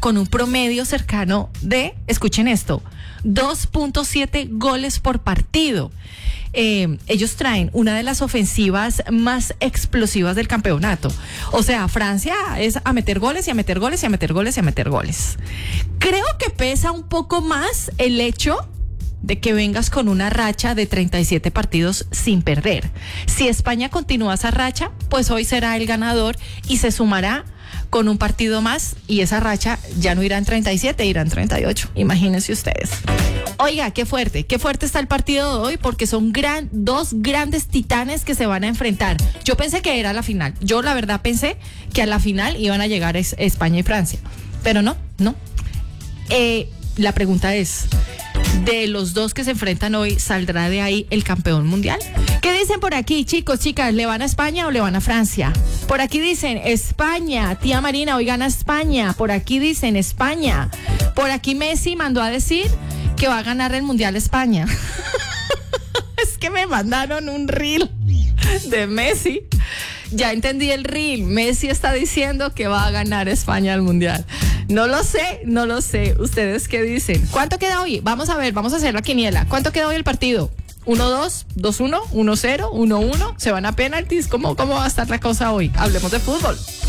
con un promedio cercano de, escuchen esto, 2.7 goles por partido. Ellos traen una de las ofensivas más explosivas del campeonato. O sea, Francia es a meter goles y a meter goles y a meter goles y a meter goles. Creo que pesa un poco más el hecho de que vengas con una racha de 37 partidos sin perder. Si España continúa esa racha, pues hoy será el ganador y se sumará con un partido más y esa racha ya no irá en 37, irá en 38. Imagínense ustedes. Oiga, qué fuerte está el partido de hoy porque son dos grandes titanes que se van a enfrentar. Yo pensé que era la final. Yo la verdad pensé que a la final iban a llegar España y Francia. Pero no. La pregunta es, de los dos que se enfrentan hoy, ¿saldrá de ahí el campeón mundial? ¿Qué dicen por aquí, chicos, chicas? ¿Le van a España o le van a Francia? Por aquí dicen España, tía Marina, hoy gana España. Por aquí dicen España. Por aquí Messi mandó a decir que va a ganar el mundial España. Es que me mandaron un reel de Messi. Ya entendí el reel. Messi está diciendo que va a ganar España el mundial. No lo sé. ¿Ustedes qué dicen? ¿Cuánto queda hoy? Vamos a ver, vamos a hacer la quiniela. ¿Cuánto queda hoy el partido? 1-2, 2-1, 1-0, 1-1. ¿Se van a penaltis? ¿Cómo va a estar la cosa hoy? Hablemos de fútbol.